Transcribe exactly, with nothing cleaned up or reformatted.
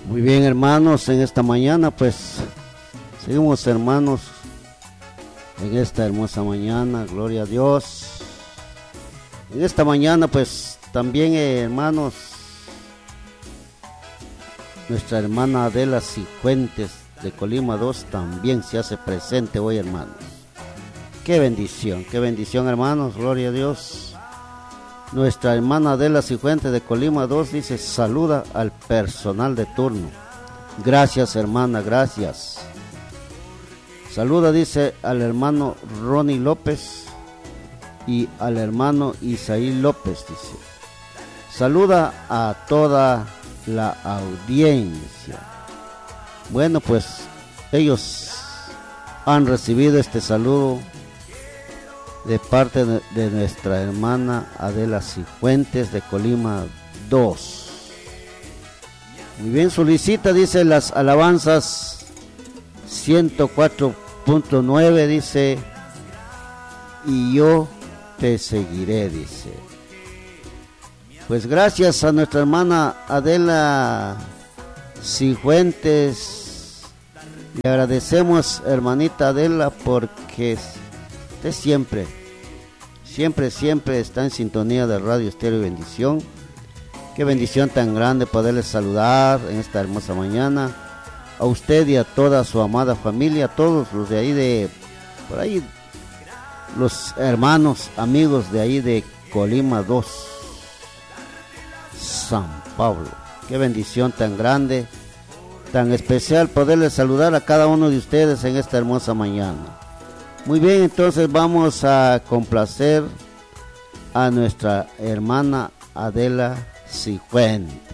Muy bien, hermanos, en esta mañana pues seguimos, hermanos, en esta hermosa mañana, gloria a Dios. En esta mañana pues también, eh, hermanos, nuestra hermana Adela Cifuentes de Colima dos también se hace presente hoy, hermanos. Qué bendición, qué bendición, hermanos, gloria a Dios. Nuestra hermana Adela Cifuentes de Colima dos dice: saluda al personal de turno. Gracias, hermana, gracias. Saluda, dice, al hermano Ronnie López y al hermano Isaí López, dice. Saluda a toda la audiencia. Bueno, pues ellos han recibido este saludo de parte de, de nuestra hermana Adela Cifuentes de Colima dos. Muy bien, solicita, dice, las alabanzas ciento cuatro punto nueve, dice, y yo te seguiré, dice. Pues gracias a nuestra hermana Adela Cifuentes, le agradecemos, hermanita Adela, porque usted siempre, siempre, siempre está en sintonía de Radio Estéreo Bendición. Qué bendición tan grande poderles saludar en esta hermosa mañana. A usted y a toda su amada familia, a todos los de ahí de, por ahí, los hermanos, amigos de ahí de Colima dos, San Pablo. Qué bendición tan grande, tan especial poderles saludar a cada uno de ustedes en esta hermosa mañana. Muy bien, entonces vamos a complacer a nuestra hermana Adela Cifuentes.